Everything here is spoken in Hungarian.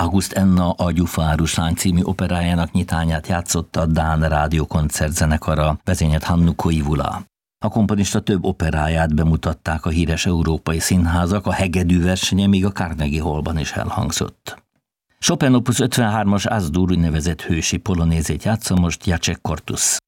August Enna a Gyufáruslány című operájának nyitányát játszotta a Dán Rádiókoncertzenekara, vezényelt Hannu Koivula. A komponista több operáját bemutatták a híres európai színházak, a hegedű versenye még a Carnegie Hallban is elhangzott. Chopin opus 53-as Az-dur úgynevezett hősi polonézét játsza most Jacek Kortusz.